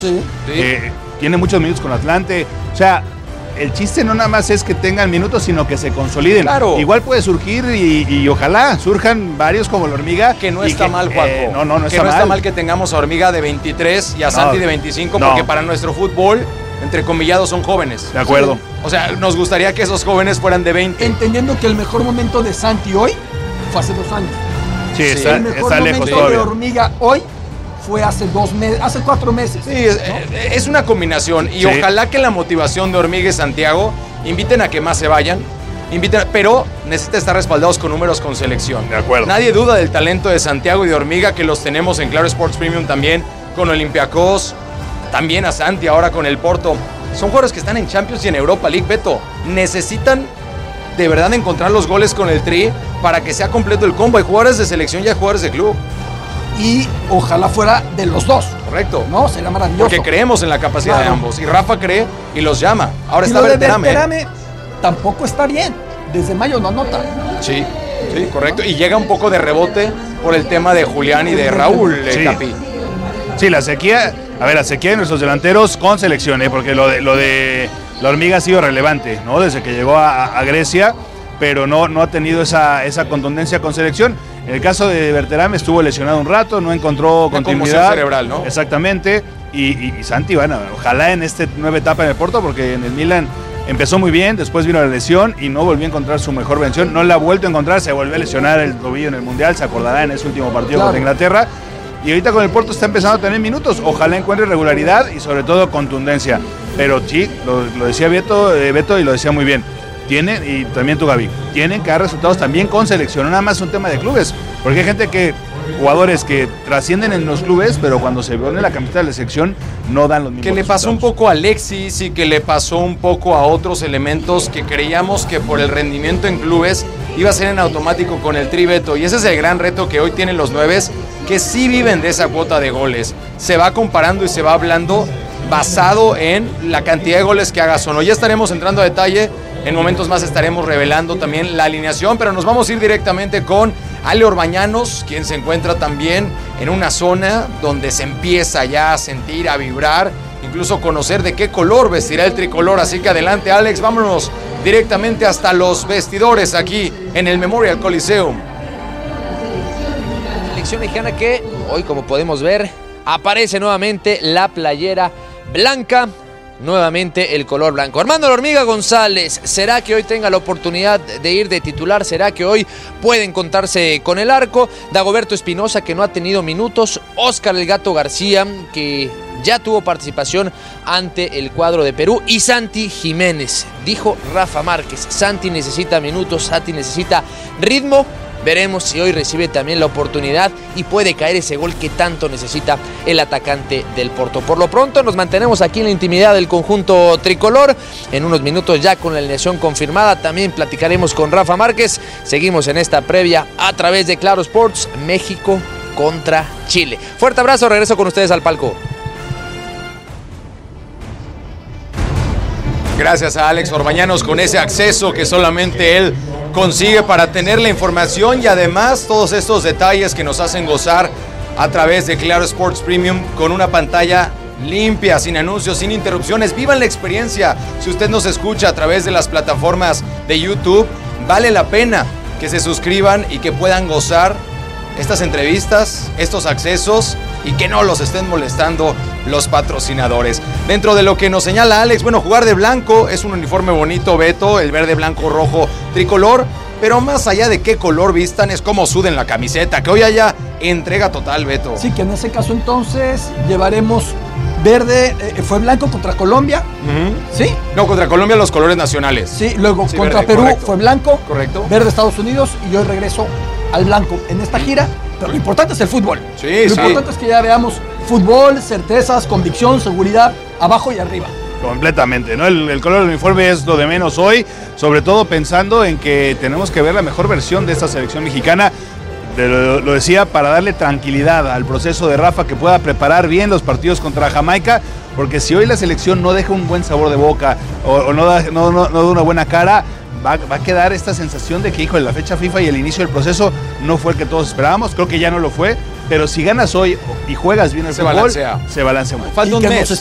Sí. Tiene muchos minutos con Atlante. O sea, el chiste no nada más es que tengan minutos, sino que se consoliden. Claro. Igual puede surgir y ojalá surjan varios como la Hormiga. Que no está mal, Juanjo. No está mal que tengamos a Hormiga de 23 y a Santi de 25, porque para nuestro fútbol, entre comillados, son jóvenes. De acuerdo. O sea, nos gustaría que esos jóvenes fueran de 20. Entendiendo que el mejor momento de Santi hoy fue hace 2 años. Sí, el mejor momento de Hormiga hoy fue hace 4 meses. Sí, es una combinación. Y ojalá que la motivación de Hormiga y Santiago inviten a que más se vayan. Pero necesita estar respaldados con números con selección. De acuerdo. Nadie duda del talento de Santiago y de Hormiga, que los tenemos en Claro Sports Premium también, con Olympiacos, también a Santi ahora con el Porto. Son jugadores que están en Champions y en Europa League, Beto. Necesitan de verdad encontrar los goles con el Tri para que sea completo el combo. Hay jugadores de selección y hay jugadores de club. Y ojalá fuera de los dos. Correcto. No, sería maravilloso. Porque creemos en la capacidad de ambos. Y Rafa cree y los llama. Ahora y está Berterame tampoco está bien. Desde mayo no anota. Sí, correcto. Y llega un poco de rebote por el tema de Julián y de Raúl Capi. Sí, la sequía de nuestros delanteros con selección, porque lo de la Hormiga ha sido relevante, ¿no? Desde que llegó a Grecia, pero no ha tenido esa contundencia con selección. En el caso de Berterame estuvo lesionado un rato, no encontró continuidad. Conmoción cerebral, ¿no? Exactamente. Y Santi, bueno, ojalá en esta nueva etapa en el Porto, porque en el Milan empezó muy bien, después vino la lesión y no volvió a encontrar su mejor versión. No la ha vuelto a encontrar, se volvió a lesionar el tobillo en el Mundial, se acordará en ese último partido contra Inglaterra. Y ahorita con el Porto está empezando a tener minutos. Ojalá encuentre regularidad y sobre todo contundencia. Pero sí, lo decía Beto y lo decía muy bien. Y también tú, Gaby, tienen que dar resultados también con selección, no nada más un tema de clubes. Porque hay jugadores que trascienden en los clubes, pero cuando se ponen la camiseta de la selección no dan los mismos resultados. Que le pasó un poco a Alexis y que le pasó un poco a otros elementos que creíamos que por el rendimiento en clubes iba a ser en automático con el Tri, Beto. Y ese es el gran reto que hoy tienen los 9, que sí viven de esa cuota de goles. Se va comparando y se va hablando basado en la cantidad de goles que hagas o no. Ya estaremos entrando a detalle. En momentos más estaremos revelando también la alineación, pero nos vamos a ir directamente con Ale Orbañanos, quien se encuentra también en una zona donde se empieza ya a sentir, a vibrar, incluso conocer de qué color vestirá el tricolor. Así que adelante, Alex, vámonos directamente hasta los vestidores aquí en el Memorial Coliseum. Selección mexicana que hoy, como podemos ver, aparece nuevamente la playera blanca. Nuevamente el color blanco. Armando La Hormiga González, ¿será que hoy tenga la oportunidad de ir de titular? ¿Será que hoy puede encontrarse con el arco? Dagoberto Espinosa, que no ha tenido minutos. Óscar El Gato García, que ya tuvo participación ante el cuadro de Perú. Y Santi Jiménez. Dijo Rafa Márquez, Santi necesita minutos, Santi necesita ritmo. Veremos si hoy recibe también la oportunidad y puede caer ese gol que tanto necesita el atacante del Porto. Por lo pronto nos mantenemos aquí en la intimidad del conjunto tricolor. En unos minutos ya con la alineación confirmada también platicaremos con Rafa Márquez. Seguimos en esta previa a través de Claro Sports, México contra Chile. Fuerte abrazo, regreso con ustedes al palco. Gracias a Alex Orbañanos con ese acceso que solamente él consigue para tener la información y además todos estos detalles que nos hacen gozar a través de Claro Sports Premium con una pantalla limpia, sin anuncios, sin interrupciones. Vivan la experiencia. Si usted nos escucha a través de las plataformas de YouTube, vale la pena que se suscriban y que puedan gozar estas entrevistas, estos accesos y que no los estén molestando los patrocinadores. Dentro de lo que nos señala Alex, bueno, jugar de blanco es un uniforme bonito, Beto, el verde, blanco, rojo, tricolor, pero más allá de qué color vistan es cómo suden la camiseta, que hoy haya entrega total, Beto. Sí, que en ese caso entonces llevaremos verde, fue blanco contra Colombia, ¿sí? No, contra Colombia los colores nacionales. Sí, luego sí, contra verde, Perú correcto. Fue blanco, correcto. Verde Estados Unidos y yo regreso al blanco en esta gira, pero lo importante es el fútbol. Sí, lo importante es que ya veamos fútbol, certezas, convicción, seguridad, abajo y arriba. Completamente, ¿no? El color del uniforme es lo de menos hoy, sobre todo pensando en que tenemos que ver la mejor versión de esta selección mexicana. Lo decía para darle tranquilidad al proceso de Rafa, que pueda preparar bien los partidos contra Jamaica, porque si hoy la selección no deja un buen sabor de boca o no da una buena cara, va a quedar esta sensación de que, híjole, la fecha FIFA y el inicio del proceso no fue el que todos esperábamos. Creo que ya no lo fue, pero si ganas hoy y juegas bien el Se fútbol, balancea. se balancea mucho. Falta Y un que mes.